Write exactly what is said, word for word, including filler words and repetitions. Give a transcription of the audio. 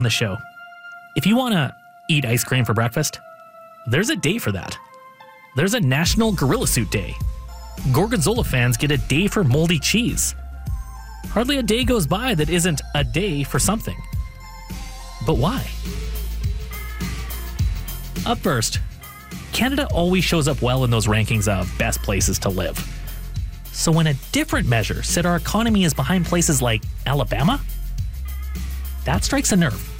the show. If you want to eat ice cream for breakfast, there's a day for that. There's a National Gorilla Suit Day. Gorgonzola fans get a day for moldy cheese. Hardly a day goes by that isn't a day for something. But why? Up first, Canada always shows up well in those rankings of best places to live. So when a different measure said our economy is behind places like Alabama, that strikes a nerve.